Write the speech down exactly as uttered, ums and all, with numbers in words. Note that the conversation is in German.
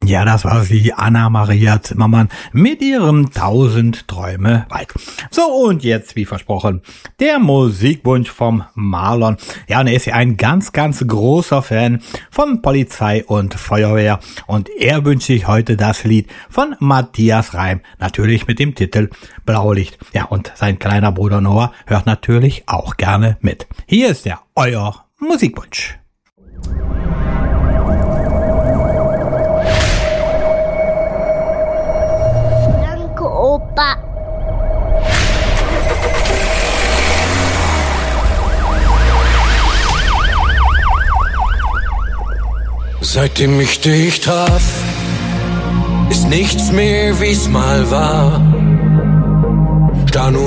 Ja, das war sie, Anna-Maria Zimmermann mit ihrem tausend Träume weit. So, und jetzt, wie versprochen, der Musikwunsch vom Marlon. Ja, und er ist ja ein ganz, ganz großer Fan von Polizei und Feuerwehr. Und er wünscht sich heute das Lied von Matthias Reim, natürlich mit dem Titel Blaulicht. Ja, und sein kleiner Bruder Noah hört natürlich auch gerne mit. Hier ist der euer Musikwunsch. Opa. Seitdem ich dich traf, ist nichts mehr wie's mal war. Starr nur